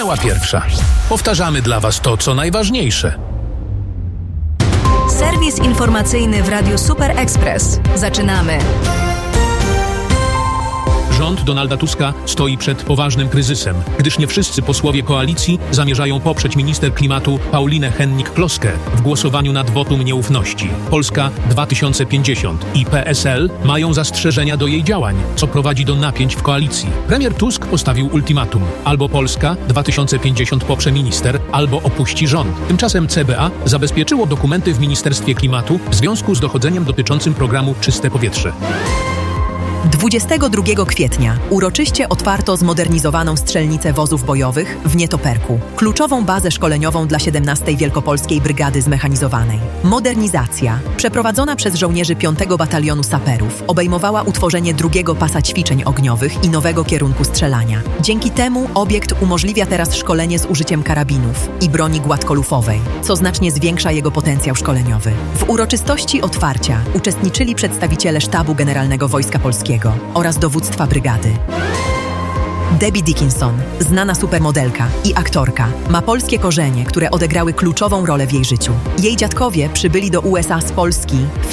Szkoła pierwsza. Powtarzamy dla Was to, co najważniejsze. Serwis informacyjny w Radiu Super Express. Zaczynamy. Rząd Donalda Tuska stoi przed poważnym kryzysem, gdyż nie wszyscy posłowie koalicji zamierzają poprzeć minister klimatu Paulinę Hennig-Kloskę w głosowaniu nad wotum nieufności. Polska 2050 i PSL mają zastrzeżenia do jej działań, co prowadzi do napięć w koalicji. Premier Tusk postawił ultimatum: albo Polska 2050 poprze minister, albo opuści rząd. Tymczasem CBA zabezpieczyło dokumenty w Ministerstwie Klimatu w związku z dochodzeniem dotyczącym programu Czyste Powietrze. 22 kwietnia uroczyście otwarto zmodernizowaną strzelnicę wozów bojowych w Nietoperku, kluczową bazę szkoleniową dla 17. Wielkopolskiej Brygady Zmechanizowanej. Modernizacja, przeprowadzona przez żołnierzy 5. Batalionu Saperów, obejmowała utworzenie drugiego pasa ćwiczeń ogniowych i nowego kierunku strzelania. Dzięki temu obiekt umożliwia teraz szkolenie z użyciem karabinów i broni gładkolufowej, co znacznie zwiększa jego potencjał szkoleniowy. W uroczystości otwarcia uczestniczyli przedstawiciele Sztabu Generalnego Wojska Polskiego oraz dowództwa brygady. Debbie Dickinson, znana supermodelka i aktorka, ma polskie korzenie, które odegrały kluczową rolę w jej życiu. Jej dziadkowie przybyli do USA z Polski w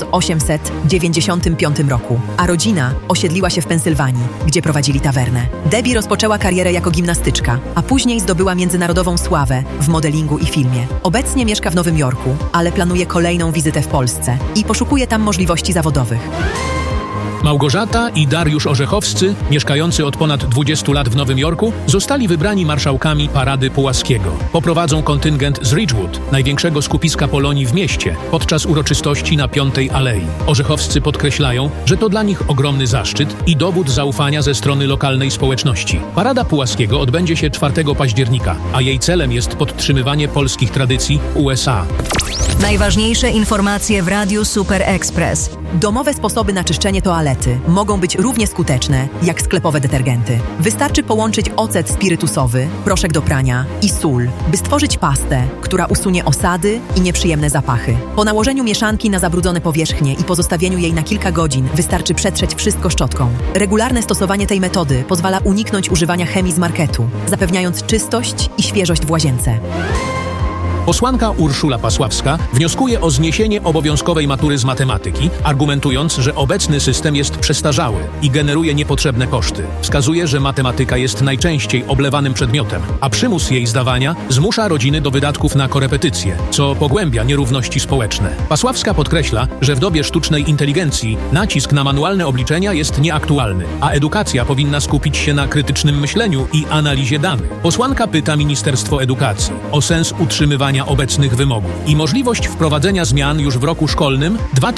1895 roku, a rodzina osiedliła się w Pensylwanii, gdzie prowadzili tawernę. Debbie rozpoczęła karierę jako gimnastyczka, a później zdobyła międzynarodową sławę w modelingu i filmie. Obecnie mieszka w Nowym Jorku, ale planuje kolejną wizytę w Polsce i poszukuje tam możliwości zawodowych. Małgorzata i Dariusz Orzechowscy, mieszkający od ponad 20 lat w Nowym Jorku, zostali wybrani marszałkami Parady Pułaskiego. Poprowadzą kontyngent z Ridgewood, największego skupiska Polonii w mieście, podczas uroczystości na 5. Alei. Orzechowscy podkreślają, że to dla nich ogromny zaszczyt i dowód zaufania ze strony lokalnej społeczności. Parada Pułaskiego odbędzie się 4 października, a jej celem jest podtrzymywanie polskich tradycji w USA. Najważniejsze informacje w Radiu Super Express. Domowe sposoby na czyszczenie toalety mogą być równie skuteczne jak sklepowe detergenty. Wystarczy połączyć ocet spirytusowy, proszek do prania i sól, by stworzyć pastę, która usunie osady i nieprzyjemne zapachy. Po nałożeniu mieszanki na zabrudzone powierzchnie i pozostawieniu jej na kilka godzin wystarczy przetrzeć wszystko szczotką. Regularne stosowanie tej metody pozwala uniknąć używania chemii z marketu, zapewniając czystość i świeżość w łazience. Posłanka Urszula Pasławska wnioskuje o zniesienie obowiązkowej matury z matematyki, argumentując, że obecny system jest przestarzały i generuje niepotrzebne koszty. Wskazuje, że matematyka jest najczęściej oblewanym przedmiotem, a przymus jej zdawania zmusza rodziny do wydatków na korepetycje, co pogłębia nierówności społeczne. Pasławska podkreśla, że w dobie sztucznej inteligencji nacisk na manualne obliczenia jest nieaktualny, a edukacja powinna skupić się na krytycznym myśleniu i analizie danych. Posłanka pyta Ministerstwo Edukacji o sens utrzymywania obecnych wymogów i możliwość wprowadzenia zmian już w roku szkolnym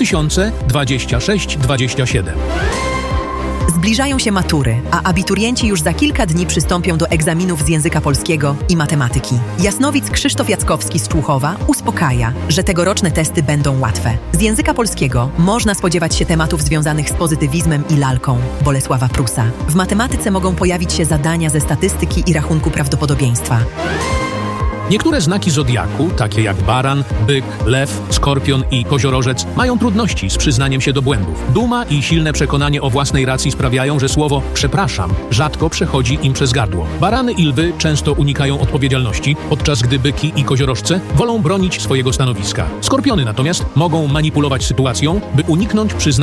2026-27. Zbliżają się matury, a abiturienci już za kilka dni przystąpią do egzaminów z języka polskiego i matematyki. Jasnowic Krzysztof Jackowski z Człuchowa uspokaja, że tegoroczne testy będą łatwe. Z języka polskiego można spodziewać się tematów związanych z pozytywizmem i lalką Bolesława Prusa. W matematyce mogą pojawić się zadania ze statystyki i rachunku prawdopodobieństwa. Niektóre znaki zodiaku, takie jak baran, byk, lew, skorpion i koziorożec, mają trudności z przyznaniem się do błędów. Duma i silne przekonanie o własnej racji sprawiają, że słowo przepraszam rzadko przechodzi im przez gardło. Barany i lwy często unikają odpowiedzialności, podczas gdy byki i koziorożce wolą bronić swojego stanowiska. Skorpiony natomiast mogą manipulować sytuacją, by uniknąć przyznania